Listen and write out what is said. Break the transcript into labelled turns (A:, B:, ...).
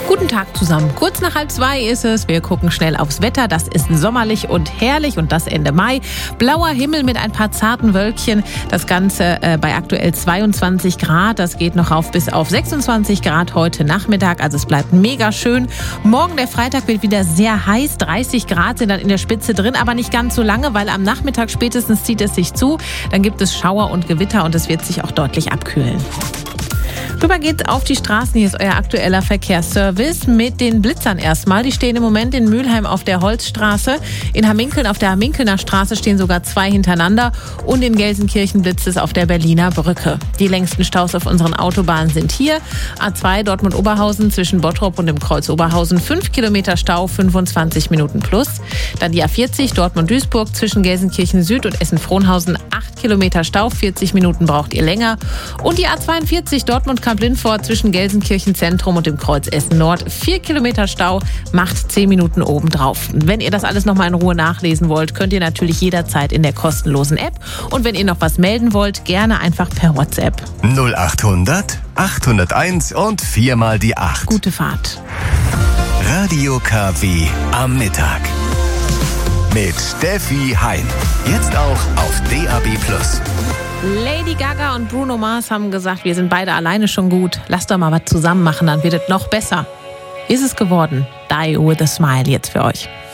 A: Guten Tag zusammen. Kurz nach 1:30 ist es. Wir gucken schnell aufs Wetter. Das ist sommerlich und herrlich und das Ende Mai. Blauer Himmel mit ein paar zarten Wölkchen. Das Ganze bei aktuell 22 Grad. Das geht noch auf bis auf 26 Grad heute Nachmittag. Also es bleibt mega schön. Morgen, der Freitag, wird wieder sehr heiß. 30 Grad sind dann in der Spitze drin, aber nicht ganz so lange, weil am Nachmittag spätestens zieht es sich zu. Dann gibt es Schauer und Gewitter und es wird sich auch deutlich abkühlen. Rüber geht's auf die Straßen. Hier ist euer aktueller Verkehrsservice mit den Blitzern erstmal. Die stehen im Moment in Mülheim auf der Holzstraße. In Hamminkeln auf der Hamminkelner Straße stehen sogar 2 hintereinander. Und in Gelsenkirchen blitzt es auf der Berliner Brücke. Die längsten Staus auf unseren Autobahnen sind hier. A2 Dortmund-Oberhausen zwischen Bottrop und dem Kreuz Oberhausen. 5 Kilometer Stau, 25 Minuten plus. Dann die A40 Dortmund-Duisburg zwischen Gelsenkirchen Süd und Essen-Frohnhausen. 8 Kilometer Stau, 40 Minuten braucht ihr länger. Und die A42 Dortmund-Kamp-Lindfort zwischen Gelsenkirchen Zentrum und dem Kreuz Essen Nord. 4 Kilometer Stau, macht 10 Minuten obendrauf. Wenn ihr das alles nochmal in Ruhe nachlesen wollt, könnt ihr natürlich jederzeit in der kostenlosen App. Und wenn ihr noch was melden wollt, gerne einfach per WhatsApp.
B: 0800 801 und 4 mal die 8.
A: Gute Fahrt.
B: Radio KW am Mittag. Mit Steffi Hein. Jetzt auch auf DAB+.
A: Lady Gaga und Bruno Mars haben gesagt, wir sind beide alleine schon gut. Lasst doch mal was zusammen machen, dann wird es noch besser. Ist es geworden. Die with a Smile jetzt für euch.